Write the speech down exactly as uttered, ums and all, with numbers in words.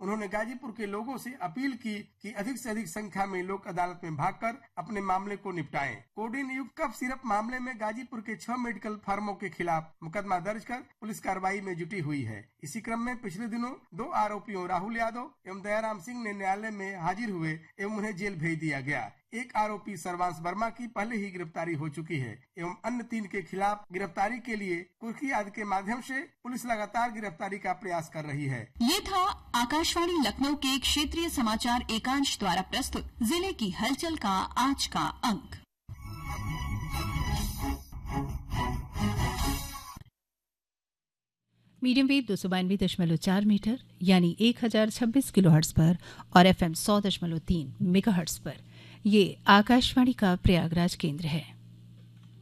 उन्होंने गाजीपुर के लोगों से अपील की कि अधिक से अधिक संख्या में लोग अदालत में भागकर अपने मामले को निपटाएं। कोडिन युक्त कफ सिरप मामले में गाजीपुर के छह मेडिकल फर्मों के खिलाफ मुकदमा दर्ज कर पुलिस कार्रवाई में जुटी हुई है। इसी क्रम में पिछले दिनों दो आरोपियों राहुल यादव एवं दयाराम सिंह ने न्यायालय में हाजिर हुए एवं उन्हें जेल भेज दिया गया। एक आरोपी सर्वांश वर्मा की पहले ही गिरफ्तारी हो चुकी है एवं अन्य तीन के खिलाफ गिरफ्तारी के लिए कुर्की आदि के माध्यम से पुलिस लगातार गिरफ्तारी का प्रयास कर रही है। ये था आकाशवाणी लखनऊ के क्षेत्रीय समाचार एकांश द्वारा प्रस्तुत जिले की हलचल का आज का अंक। मीडियम वेव दो सौ बानवे दशमलव चार मीटर यानी एक हजार छब्बीस किलो हर्ट्ज पर और एफ एम सौ दशमलव तीन मेगा हर्ट्ज पर ये आकाशवाणी का प्रयागराज केंद्र है।